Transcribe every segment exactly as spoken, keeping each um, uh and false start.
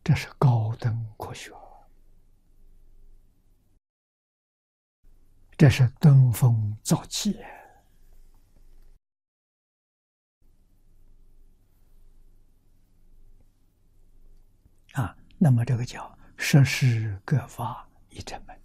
这是高等科学，这是登峰造极啊！那么这个叫摄事各法一真门。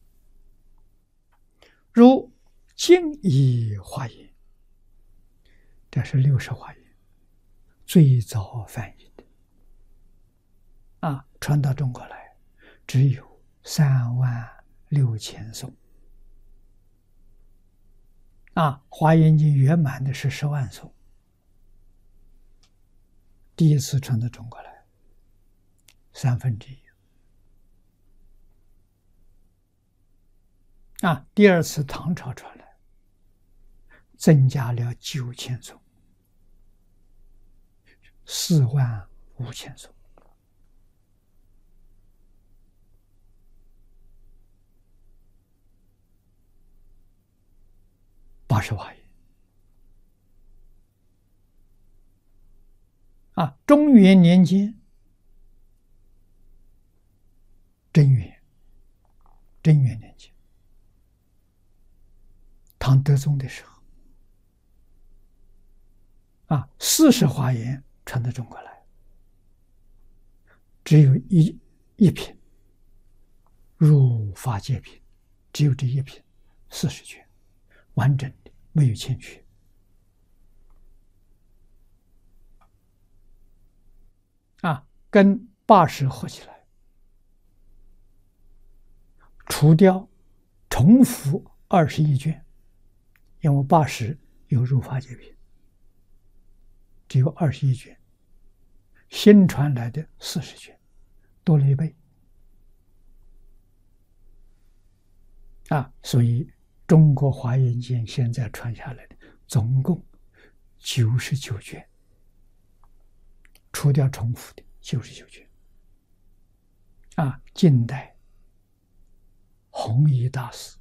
如经义华严，这是六十华严最早翻译的啊，传到中国来只有三万六千颂啊，华严经圆满的是十万颂，第一次传到中国来三分之一啊，第二次唐朝传来增加了九千颂，四万五千颂。八十华严啊，中元年间，贞元，贞元年间，唐德宗的时候，啊，四十华严传到中国来，只有一一品，入法界品，只有这一品，四十卷，完整的，没有欠缺。啊，跟八十合起来，除掉重复二十一卷，因为八十有入法界品，只有二十一卷，新传来的四十卷，多了一倍。啊，所以中国华严经现在传下来的总共九十九卷，除掉重复的九十九卷。啊，近代弘一大师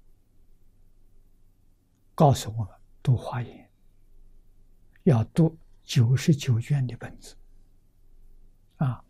告诉我们，读华严要读九十九卷的本子。啊，